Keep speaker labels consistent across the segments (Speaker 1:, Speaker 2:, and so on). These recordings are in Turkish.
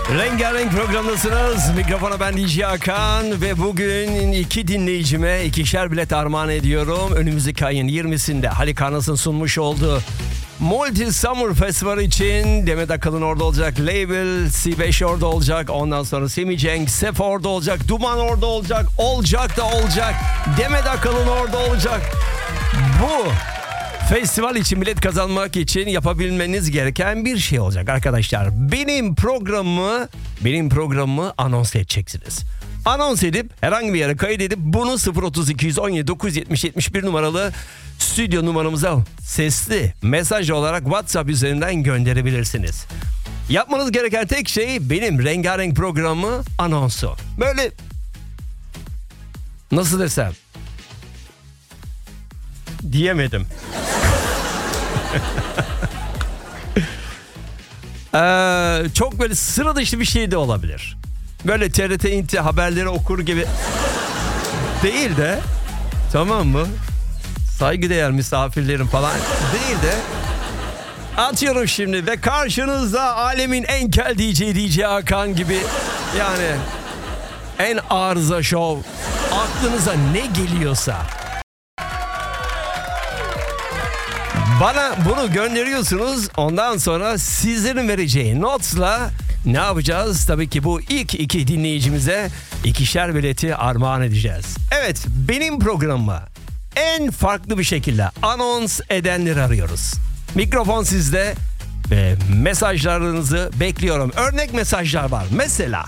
Speaker 1: Rengarenk programdasınız. Mikrofona ben DJ Hakan ve bugün iki dinleyicime ikişer bilet armağan ediyorum. Önümüzdeki ayın 20'sinde Halik Arnas'ın sunmuş olduğu Multi Summer Festival için Demet Akalın orada olacak. Label C5 orada olacak. Ondan sonra Semih Cenk, Sef orada olacak. Duman orada olacak. Olacak da olacak. Demet Akalın orada olacak. Bu festival için bilet kazanmak için yapabilmeniz gereken bir şey olacak arkadaşlar. Benim programımı anons edeceksiniz. Anons edip herhangi bir yere kaydedip bunu 03217 970 71 numaralı stüdyo numaramıza sesli mesaj olarak WhatsApp üzerinden gönderebilirsiniz. Yapmanız gereken tek şey benim rengarenk programı anonsu. Böyle nasıl desem diyemedim. Çok böyle sıra dışı bir şey de olabilir. Böyle TRT İnti haberleri okur gibi değil de, tamam mı? Saygıdeğer misafirlerim falan değil de, atıyorum şimdi ve karşınızda alemin en kel DJ Hakan gibi, yani en arıza şov, aklınıza ne geliyorsa bana bunu gönderiyorsunuz. Ondan sonra sizlerin vereceği notla ne yapacağız? Tabii ki bu ilk iki dinleyicimize ikişer bileti armağan edeceğiz. Evet, benim programımı en farklı bir şekilde anons edenleri arıyoruz. Mikrofon sizde ve mesajlarınızı bekliyorum. Örnek mesajlar var. Mesela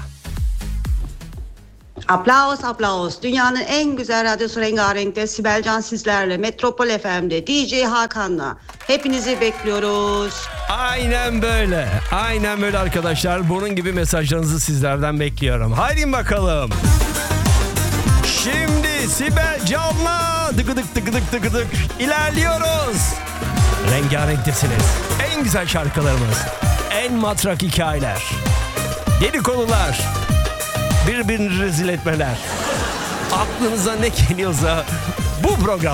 Speaker 2: Aplaus. Dünyanın en güzel radyosu Rengarenk'te Sibel Can sizlerle. Metropol FM'de DJ Hakan'la. Hepinizi bekliyoruz.
Speaker 1: aynen böyle. Aynen böyle arkadaşlar. Bunun gibi mesajlarınızı sizlerden bekliyorum. Haydi bakalım. Şimdi Sibel Can'la tıkıdık ilerliyoruz. Rengarenktesiniz. En güzel şarkılarımız. En matrak hikayeler. Dedikodular. Birbirini rezil etmeler. Aklınıza ne geliyorsa bu program